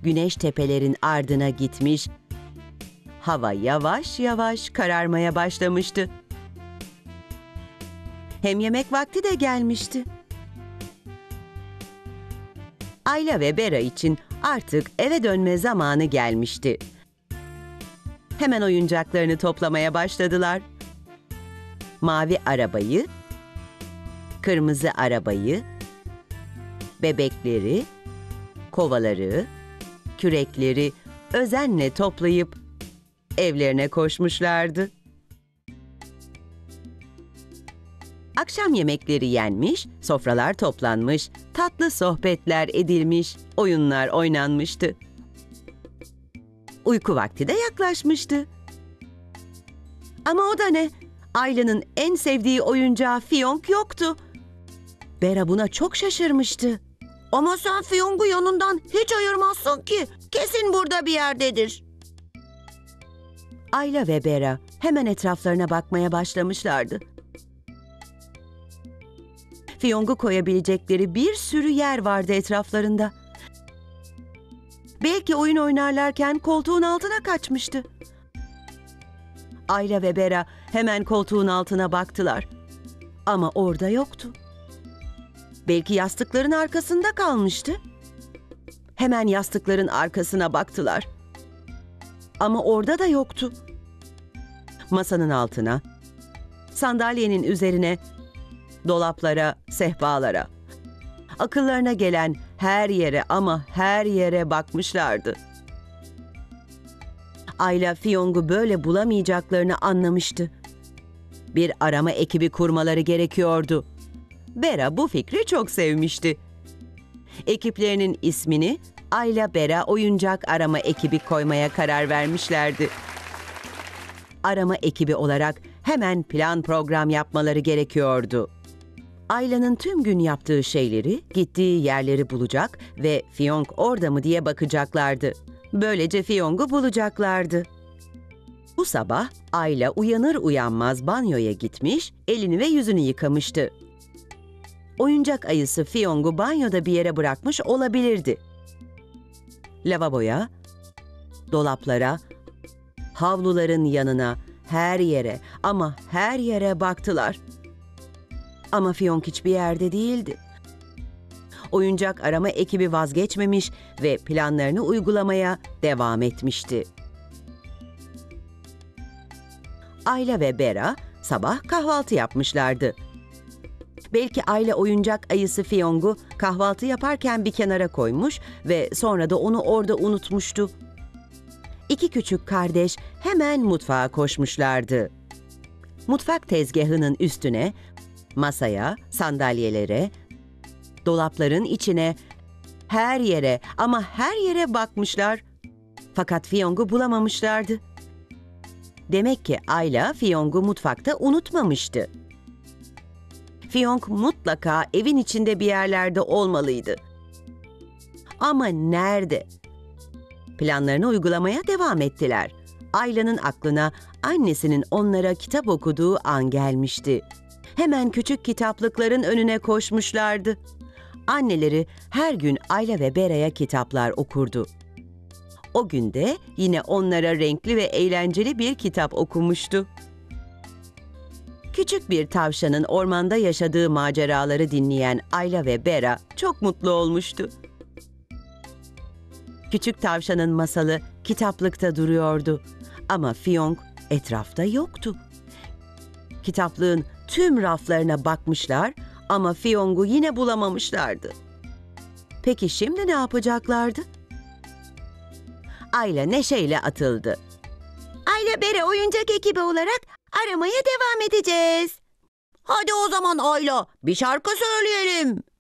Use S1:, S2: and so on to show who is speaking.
S1: güneş tepelerin ardına gitmiş, hava yavaş yavaş kararmaya başlamıştı. Hem yemek vakti de gelmişti. Ayla ve Bera için artık eve dönme zamanı gelmişti. Hemen oyuncaklarını toplamaya başladılar. Mavi arabayı, kırmızı arabayı, bebekleri, kovaları, kürekleri özenle toplayıp evlerine koşmuşlardı. Akşam yemekleri yenmiş, sofralar toplanmış, tatlı sohbetler edilmiş, oyunlar oynanmıştı. Uyku vakti de yaklaşmıştı. Ama o da ne? Ayla'nın en sevdiği oyuncağı Fiyonk yoktu. Bera buna çok şaşırmıştı.
S2: Ama sen Fiyong'u yanından hiç ayırmazsın ki. Kesin burada bir yerdedir.
S1: Ayla ve Bera hemen etraflarına bakmaya başlamışlardı. Fiyong'u koyabilecekleri bir sürü yer vardı etraflarında. Belki oyun oynarlarken koltuğun altına kaçmıştı. Ayla ve Bera hemen koltuğun altına baktılar. Ama orada yoktu. Belki yastıkların arkasında kalmıştı. Hemen yastıkların arkasına baktılar. Ama orada da yoktu. Masanın altına, sandalyenin üzerine, dolaplara, sehpalara, akıllarına gelen her yere ama her yere bakmışlardı. Ayla Fiyong'u böyle bulamayacaklarını anlamıştı. Bir arama ekibi kurmaları gerekiyordu. Bera bu fikri çok sevmişti. Ekiplerinin ismini Ayla Bera Oyuncak Arama Ekibi koymaya karar vermişlerdi. Arama ekibi olarak hemen plan program yapmaları gerekiyordu. Ayla'nın tüm gün yaptığı şeyleri, gittiği yerleri bulacak ve Fiyong orada mı diye bakacaklardı. Böylece Fiyong'u bulacaklardı. Bu sabah Ayla uyanır uyanmaz banyoya gitmiş, elini ve yüzünü yıkamıştı. Oyuncak ayısı Fiyong'u banyoda bir yere bırakmış olabilirdi. Lavaboya, dolaplara, havluların yanına, her yere ama her yere baktılar. Ama Fiyong hiçbir yerde değildi. Oyuncak arama ekibi vazgeçmemiş ve planlarını uygulamaya devam etmişti. Ayla ve Bera sabah kahvaltı yapmışlardı. Belki Ayla oyuncak ayısı Fiyong'u kahvaltı yaparken bir kenara koymuş ve sonra da onu orada unutmuştu. İki küçük kardeş hemen mutfağa koşmuşlardı. Mutfak tezgahının üstüne, masaya, sandalyelere, dolapların içine, her yere ama her yere bakmışlar. Fakat Fiyong'u bulamamışlardı. Demek ki Ayla Fiyong'u mutfakta unutmamıştı. Fiyong mutlaka evin içinde bir yerlerde olmalıydı. Ama nerede? Planlarını uygulamaya devam ettiler. Ayla'nın aklına annesinin onlara kitap okuduğu an gelmişti. Hemen küçük kitaplıkların önüne koşmuşlardı. Anneleri her gün Ayla ve Bera'ya kitaplar okurdu. O gün de yine onlara renkli ve eğlenceli bir kitap okumuştu. Küçük bir tavşanın ormanda yaşadığı maceraları dinleyen Ayla ve Bera çok mutlu olmuştu. Küçük tavşanın masalı kitaplıkta duruyordu ama Fiyong etrafta yoktu. Kitaplığın tüm raflarına bakmışlar ama Fiyong'u yine bulamamışlardı. Peki şimdi ne yapacaklardı? Ayla neşeyle atıldı.
S2: Ayla Bera oyuncak ekibi olarak aramaya devam edeceğiz. Hadi o zaman Ayla, bir şarkı söyleyelim.